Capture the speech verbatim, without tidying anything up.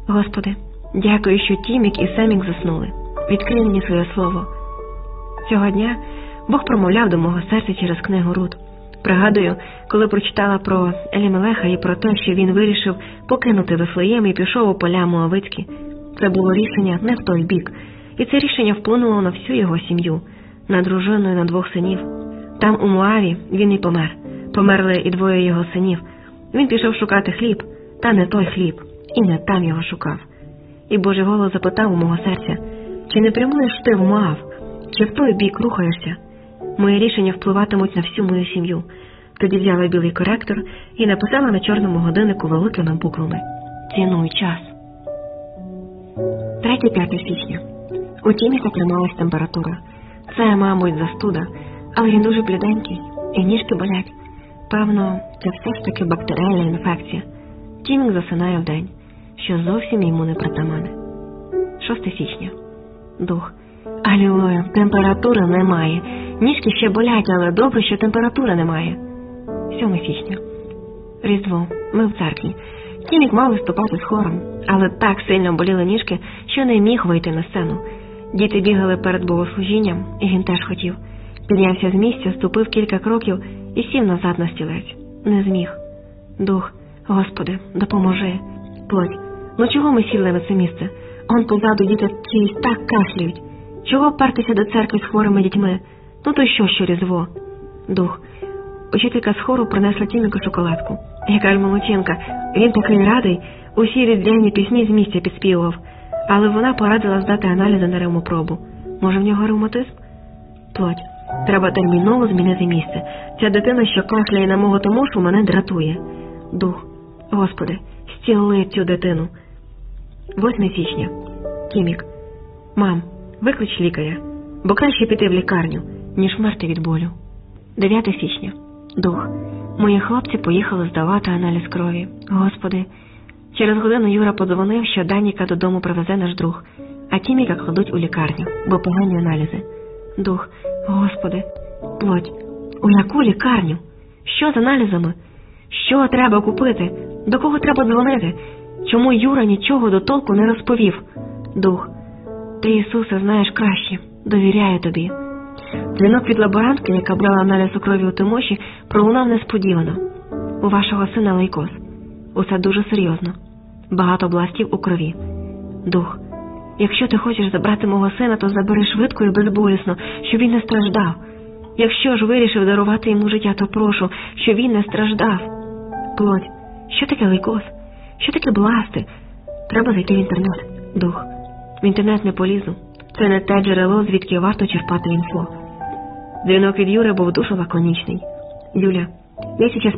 Господи, дякую, що Тімік і Семік заснули. Відкрий мені своє слово. Цього дня Бог промовляв до мого серця через книгу Рут. Пригадую, коли прочитала про Елімелеха і про те, що він вирішив покинути Вифлеєм і пішов у поля Моавицькі. Це було рішення не в той бік. І це рішення вплинуло на всю його сім'ю, на дружину і на двох синів. Там у Моаві він і помер. Померли і двоє його синів. Він пішов шукати хліб, та не той хліб, і не там його шукав. І Божий голос запитав у мого серця, чи не прямуєш ти в Моав, чи в той бік рухаєшся? Мої рішення впливатимуть на всю мою сім'ю. Тоді взяла білий коректор і написала на чорному годиннику великими буквами: «Цінуй час». третє-п'яте січня. У Тіміка трималась температура. Це, мабуть, застуда, але він дуже бліденький, і ніжки болять. Певно, це все ж таки бактеріальна інфекція. Тімік засинає вдень, що зовсім йому не притаманне. шосте січня. Дух. Алілуя, температури немає. Ніжки ще болять, але добре, що температури немає. сьоме січня. Різдво. Ми в церкві. Тімік мав виступати з хором, але так сильно боліли ніжки, що не міг вийти на сцену. Діти бігали перед богослужінням, і він теж хотів. Піднявся з місця, ступив кілька кроків і сів назад на стілець. Не зміг. Дух. Господи, допоможи. Плоть. Ну чого ми сіли на це місце? Он позаду діти чиїсь так кашляють. Чого пертися до церкви з хворими дітьми? Ну то що, що Різдво? Дух. Учителька з хору принесла Тіміку шоколадку. Яка ж молодчинка, він такий радий, усі різдвяні пісні з місця підспівував. Але вона порадила здати аналізи на ревмопробу. Може, в нього ревматизм? Плоть. Треба терміново змінити місце. Ця дитина, що кашляє на мого Тимошу, мене дратує. Дух. Господи, зціли цю дитину. восьме січня. Тімік. Мам, виклич лікаря, бо краще піти в лікарню, ніж вмерти від болю. дев'яте січня. Дух. Мої хлопці поїхали здавати аналіз крові. Господи. Через годину Юра подзвонив, що Даніка додому привезе наш друг, а Тіміка кладуть у лікарню, бо погані аналізи. Дух. Господи. Плоть. У яку лікарню? Що з аналізами? Що треба купити? До кого треба дзвонити? Чому Юра нічого до толку не розповів? Дух. Ти, Ісусе, знаєш краще. Довіряю тобі. Дзвінок від лаборантки, яка брала аналіз у крові у Тимоші, пролунав несподівано. У вашого сина лейкоз. Усе дуже серйозно. Багато бластів у крові. Дух. Якщо ти хочеш забрати мого сина, то забери швидко і безболісно, щоб він не страждав. Якщо ж вирішив дарувати йому життя, то прошу, щоб він не страждав. Плоть. Що таке лейкоз? Що таке бласти? Треба зайти в інтернет. Дух. В інтернет не полізу. Це не те джерело, звідки варто черпати інфо. Дзвінок від Юри був дуже лаконічний. Юля, я зараз